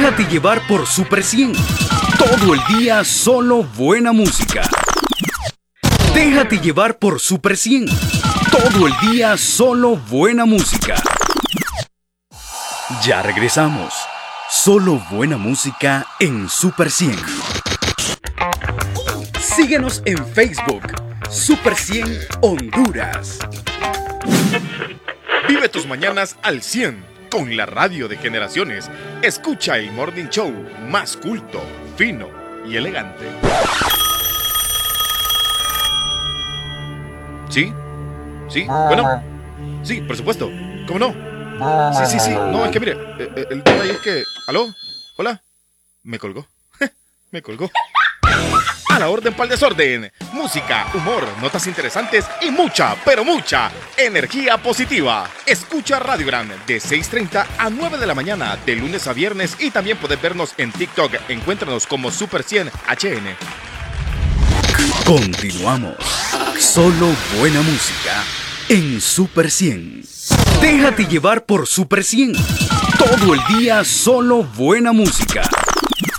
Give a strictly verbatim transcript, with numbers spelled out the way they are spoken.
Déjate llevar por Super cien. Todo el día solo buena música. Déjate llevar por Super cien. Todo el día solo buena música. Ya regresamos. Solo buena música en Super cien. Síguenos en Facebook, Super cien Honduras. Vive tus mañanas al cien con la radio de generaciones. Escucha el Morning Show más culto, fino y elegante. ¿Sí? ¿Sí? Bueno. Sí, por supuesto. ¿Cómo no? Sí, sí, sí. No, es que mire, el, el detalle es que... ¿Aló? ¿Hola? Me colgó. Me colgó. A la orden pa'l desorden. Música, humor, notas interesantes y mucha, pero mucha energía positiva. Escucha Radio Gran de seis treinta a nueve de la mañana, de lunes a viernes. Y también puedes vernos en TikTok. Encuéntranos como Super cien H N. Continuamos. Solo buena música en Super cien. Déjate llevar por Super cien. Todo el día solo buena música.